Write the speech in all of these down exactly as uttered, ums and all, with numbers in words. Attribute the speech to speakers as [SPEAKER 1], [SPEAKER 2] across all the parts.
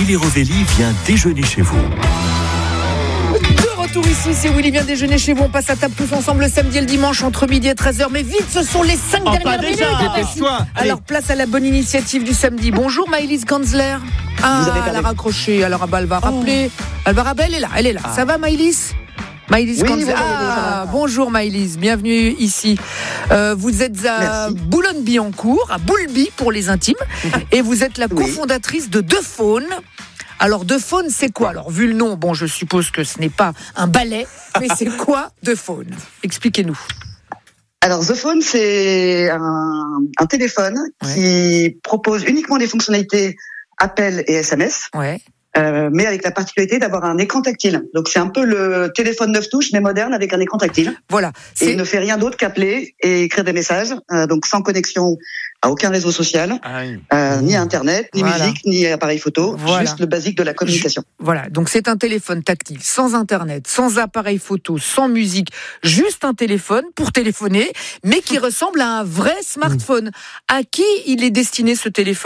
[SPEAKER 1] Willy Rovelli vient déjeuner chez vous.
[SPEAKER 2] De retour ici, c'est Willy vient déjeuner chez vous. On passe à table tous ensemble le samedi et le dimanche entre midi et treize heures. Mais vite, ce sont les cinq
[SPEAKER 3] Oh,
[SPEAKER 2] dernières
[SPEAKER 3] pas déjà,
[SPEAKER 2] minutes.
[SPEAKER 3] dépêche-toi.
[SPEAKER 2] Alors, place à la bonne initiative du samedi. Bonjour Maëlys Ganzler. Ah, elle a raccroché. Alors, bah, elle va rappeler. Oh. Elle va rappeler, elle est là, elle est là. Ah. Ça va Maëlys? Maëlys
[SPEAKER 4] oui,
[SPEAKER 2] Ganzler. Ah, bonjour Maëlys, bienvenue ici. Euh, vous êtes à Merci. Boulogne-Billancourt, à Boulby pour les intimes, et vous êtes la oui. cofondatrice de The Phone. Alors, The Phone, c'est quoi? Alors, vu le nom, bon, je suppose que ce n'est pas un ballet, mais c'est quoi The Phone? Expliquez-nous.
[SPEAKER 4] Alors, The Phone, c'est un, un téléphone ouais. qui propose uniquement des fonctionnalités appel et S M S.
[SPEAKER 2] Ouais.
[SPEAKER 4] Euh, mais avec la particularité d'avoir un écran tactile. Donc c'est un peu le téléphone neuf touches, mais moderne avec un écran tactile.
[SPEAKER 2] Voilà.
[SPEAKER 4] C'est... Et il ne fait rien d'autre qu'appeler et écrire des messages, euh, donc sans connexion à aucun réseau social, ah oui. euh, mmh. ni Internet, ni voilà. musique, ni appareil photo, voilà. juste le basique de la communication.
[SPEAKER 2] Je... Voilà, donc c'est un téléphone tactile, sans Internet, sans appareil photo, sans musique, juste un téléphone pour téléphoner, mais qui ressemble à un vrai smartphone. Mmh. À qui il est destiné ce téléphone ?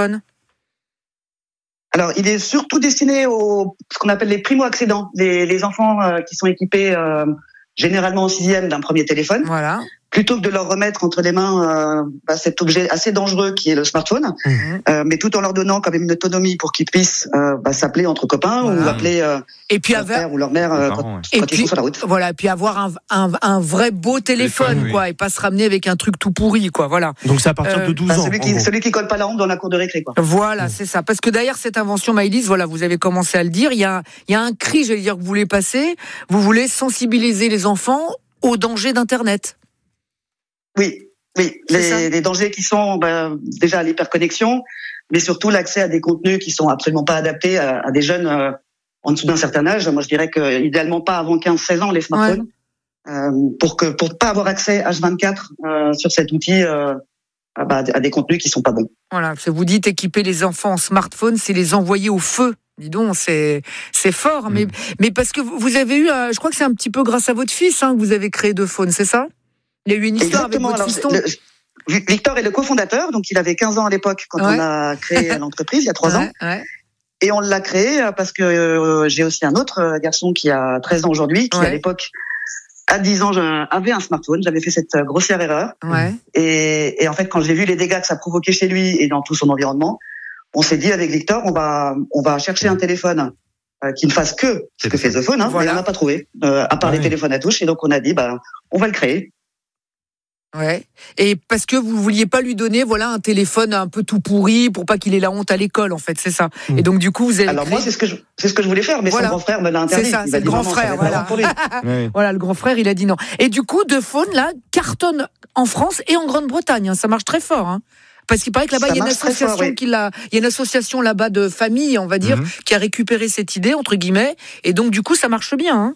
[SPEAKER 4] Alors, il est surtout destiné aux ce qu'on appelle les primo-accédants, les, les enfants euh, qui sont équipés euh, généralement en sixième d'un premier téléphone.
[SPEAKER 2] Voilà.
[SPEAKER 4] Plutôt que de leur remettre entre les mains euh, bah, cet objet assez dangereux qui est le smartphone, mmh. euh, mais tout en leur donnant quand même une autonomie pour qu'ils puissent euh, bah, s'appeler entre copains voilà. ou appeler euh,
[SPEAKER 2] et puis
[SPEAKER 4] leur
[SPEAKER 2] avoir...
[SPEAKER 4] père ou leur mère euh, quand,
[SPEAKER 2] ouais.
[SPEAKER 4] quand
[SPEAKER 2] et
[SPEAKER 4] ils
[SPEAKER 2] puis,
[SPEAKER 4] sont sur la route.
[SPEAKER 2] Voilà, et puis avoir un, un, un vrai beau téléphone, téléphone quoi, oui. et pas se ramener avec un truc tout pourri, quoi. Voilà.
[SPEAKER 3] Donc c'est à partir euh, de douze
[SPEAKER 4] bah,
[SPEAKER 3] ans.
[SPEAKER 4] Celui qui, celui qui colle pas la honte dans la cour de récré, quoi.
[SPEAKER 2] Voilà, mmh. c'est ça. Parce que derrière cette invention, Maëlys, voilà, vous avez commencé à le dire, il y a, il y a un cri, j'allais dire, que vous voulez passer. Vous voulez sensibiliser les enfants aux dangers d'Internet.
[SPEAKER 4] Oui, oui, les, les dangers qui sont bah, déjà l'hyperconnexion, mais surtout l'accès à des contenus qui sont absolument pas adaptés à, à des jeunes euh, en dessous d'un certain âge. Moi, je dirais que idéalement pas avant quinze seize ans les smartphones, ouais. euh, pour que pour pas avoir accès H vingt-quatre euh, sur cet outil euh, à, bah, à des contenus qui sont pas bons.
[SPEAKER 2] Voilà, vous dites équiper les enfants en smartphone, c'est les envoyer au feu. Dis donc, c'est c'est fort, mmh. mais mais parce que vous avez eu, euh, je crois que c'est un petit peu grâce à votre fils hein, que vous avez créé The Phone, c'est ça? Il y a eu une histoire
[SPEAKER 4] Exactement.
[SPEAKER 2] avec votre fiston.
[SPEAKER 4] Le, Victor est le cofondateur, donc il avait quinze ans à l'époque quand ouais. on a créé l'entreprise il y a trois
[SPEAKER 2] ouais,
[SPEAKER 4] ans.
[SPEAKER 2] Ouais.
[SPEAKER 4] Et on l'a créé parce que euh, j'ai aussi un autre garçon qui a treize ans aujourd'hui, qui ouais. à l'époque à dix ans avait un smartphone. J'avais fait cette grossière erreur.
[SPEAKER 2] Ouais.
[SPEAKER 4] Et, et en fait, quand j'ai vu les dégâts que ça provoquait chez lui et dans tout son environnement, on s'est dit avec Victor, on va on va chercher un téléphone euh, qui ne fasse que ce que fait The Phone, hein, voilà. mais on n'a pas trouvé, euh, à part ouais. les téléphones à touche. Et donc on a dit, bah, on va le créer.
[SPEAKER 2] Ouais. Et parce que vous vouliez pas lui donner, voilà, un téléphone un peu tout pourri pour pas qu'il ait la honte à l'école, en fait, c'est ça. Mmh. Et donc du coup, vous avez.
[SPEAKER 4] Alors
[SPEAKER 2] créé...
[SPEAKER 4] moi, c'est ce que je, c'est ce que je voulais faire, mais voilà. son grand frère me l'a interdit.
[SPEAKER 2] C'est ça, c'est le grand frère, voilà.
[SPEAKER 3] oui.
[SPEAKER 2] Voilà, le grand frère, il a dit non. Et du coup, The Phone là cartonne en France et en Grande-Bretagne. Hein. Ça marche très fort. Hein. Parce qu'il paraît que là-bas, il y a une association fort, oui. qui l'a, il y a une association là-bas de famille, on va dire, mmh. qui a récupéré cette idée entre guillemets, et donc du coup, ça marche bien. Hein.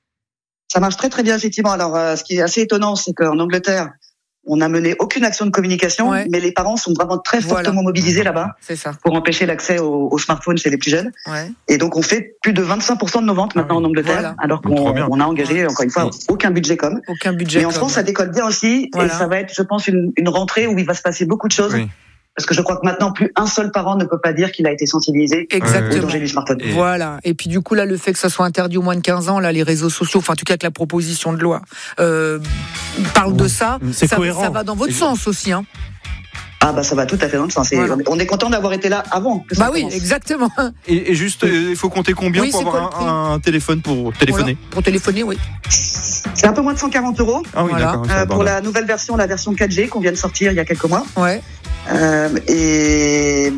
[SPEAKER 4] Ça marche très très bien effectivement. Alors, euh, ce qui est assez étonnant, c'est qu'en Angleterre, on n'a mené aucune action de communication, ouais. mais les parents sont vraiment très voilà. fortement mobilisés là-bas
[SPEAKER 2] c'est ça.
[SPEAKER 4] pour empêcher l'accès au, au smartphone chez les plus jeunes.
[SPEAKER 2] Ouais.
[SPEAKER 4] Et donc, on fait plus de vingt-cinq pour cent de nos ventes maintenant ah oui. en Angleterre, voilà. alors qu'on on a engagé, encore une fois, aucun budget com.
[SPEAKER 2] Aucun budget
[SPEAKER 4] mais en France, ça décolle bien aussi, voilà. et ça va être, je pense, une, une rentrée où il va se passer beaucoup de choses. Oui. Parce que je crois que maintenant, plus un seul parent ne peut pas dire qu'il a été sensibilisé
[SPEAKER 2] Exactement.
[SPEAKER 4] au danger du smartphone.
[SPEAKER 2] Et voilà. Et puis du coup, là, le fait que ça soit interdit au moins de quinze ans, là, les réseaux sociaux, enfin, en tout cas, que la proposition de loi euh, parle de ça,
[SPEAKER 3] c'est
[SPEAKER 2] ça,
[SPEAKER 3] cohérent.
[SPEAKER 2] Ça va dans votre et sens aussi, hein.
[SPEAKER 4] Ah bah ça va tout à fait dans le sens. Voilà. On est content d'avoir été là avant. Que ça
[SPEAKER 2] bah oui,
[SPEAKER 4] commence.
[SPEAKER 2] Exactement.
[SPEAKER 3] Et, et juste, il euh, faut compter combien oui, pour avoir un, un téléphone pour téléphoner
[SPEAKER 2] voilà. Pour téléphoner, oui.
[SPEAKER 4] C'est un peu moins de cent quarante euros.
[SPEAKER 3] Ah oui, voilà. d'accord.
[SPEAKER 4] Euh, pour la nouvelle version, la version quatre G qu'on vient de sortir il y a quelques mois.
[SPEAKER 2] Ouais.
[SPEAKER 4] Euh, et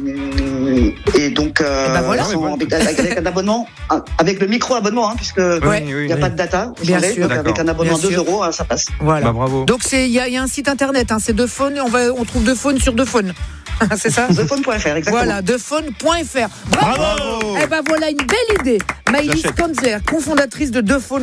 [SPEAKER 4] et donc euh,
[SPEAKER 2] et ben voilà,
[SPEAKER 4] ouais, avec, avec, avec un abonnement, avec le micro abonnement, hein, puisque il
[SPEAKER 2] ouais,
[SPEAKER 4] oui, n'y a oui. pas de data.
[SPEAKER 2] Bien
[SPEAKER 4] savez,
[SPEAKER 2] sûr.
[SPEAKER 4] donc avec un abonnement deux euros, hein, ça passe.
[SPEAKER 2] Voilà.
[SPEAKER 3] Bah, bravo.
[SPEAKER 2] Donc c'est il y, y a un site internet, hein, c'est The Phone. On va on trouve The Phone sur The Phone. C'est ça.
[SPEAKER 4] The Phone point F R, exactement.
[SPEAKER 2] Voilà, The Phone point F R. Bravo. Bravo. Et ben voilà une belle idée. Maëlys Ganzler, cofondatrice de The Phone.